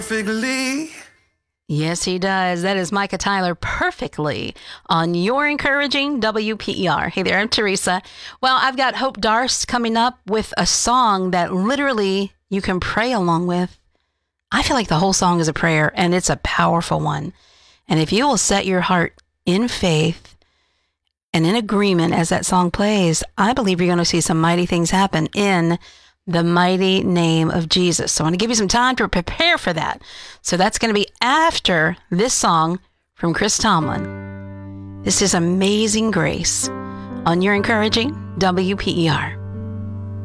Perfectly. Yes, he does. That is Micah Tyler perfectly on Your Encouraging WPER. Hey there, I'm Teresa. Well, I've got Hope Darst coming up with a song that literally you can pray along with. I feel like the whole song is a prayer, and it's a powerful one. And if you will set your heart in faith and in agreement as that song plays, I believe you're going to see some mighty things happen in the mighty name of Jesus. So I want to give you some time to prepare for that. So that's going to be after this song from Chris Tomlin. This is Amazing Grace on Your Encouraging WPER.